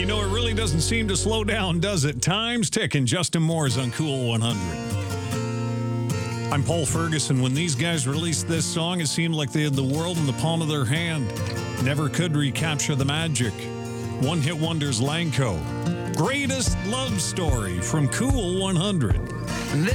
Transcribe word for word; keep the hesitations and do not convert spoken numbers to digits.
know, it really doesn't seem to slow down, does it? Time's ticking. Justin Moore's on Cool one hundred. I'm Paul Ferguson. When these guys released this song, it seemed like they had the world in the palm of their hand. Never could recapture the magic. One Hit Wonders Lanco. Greatest love story from Cool one hundred. There